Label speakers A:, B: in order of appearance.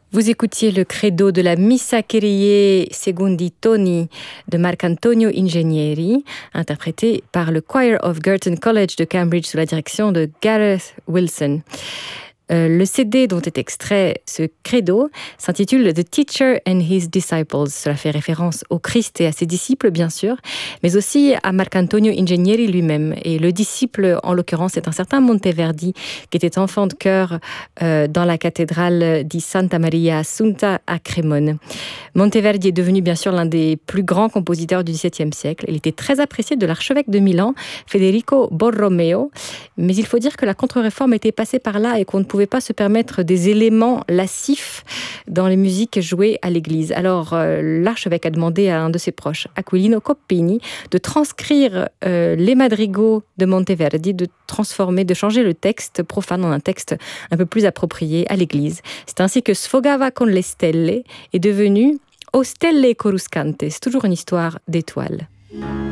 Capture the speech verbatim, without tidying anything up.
A: Vous écoutiez le credo de la Missa Kyrie Secondi Toni de Marcantonio Ingegneri, interprété par le Choir of Girton College de Cambridge sous la direction de Gareth Wilson. Euh, le C D dont est extrait ce credo s'intitule The Teacher and His Disciples. Cela fait référence au Christ et à ses disciples, bien sûr, mais aussi à Marcantonio Ingegneri lui-même. Et le disciple, en l'occurrence, est un certain Monteverdi, qui était enfant de chœur euh, dans la cathédrale di Santa Maria Assunta à Crémone. Monteverdi est devenu, bien sûr, l'un des plus grands compositeurs du dix-septième siècle. Il était très apprécié de l'archevêque de Milan, Federico Borromeo, mais il faut dire que la contre-réforme était passée par là et qu'on ne pouvait pouvait pas se permettre des éléments lascifs dans les musiques jouées à l'église. Alors, euh, l'archevêque a demandé à un de ses proches, Aquilino Coppini, de transcrire euh, les madrigaux de Monteverdi, de transformer, de changer le texte profane en un texte un peu plus approprié à l'église. C'est ainsi que Sfogava con le stelle est devenu O stelle coruscantes. C'est toujours une histoire d'étoiles.